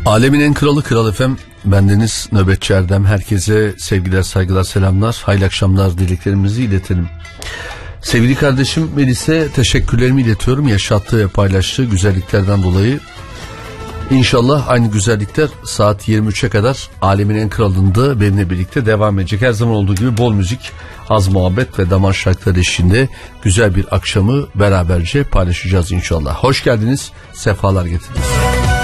Alemin en kralı Kral FM, bendeniz Nöbetçi Erdem. Herkese sevgiler, saygılar, selamlar, hayırlı akşamlar dileklerimizi iletelim. Sevgili kardeşim Melis'e teşekkürlerimi iletiyorum yaşattığı ve paylaştığı güzelliklerden dolayı. İnşallah aynı güzellikler saat 23'e kadar Alemin en kralında benimle birlikte devam edecek. Her zaman olduğu gibi bol müzik, az muhabbet ve damar şarkıları eşliğinde güzel bir akşamı beraberce paylaşacağız inşallah. Hoş geldiniz, sefalar getirdiniz.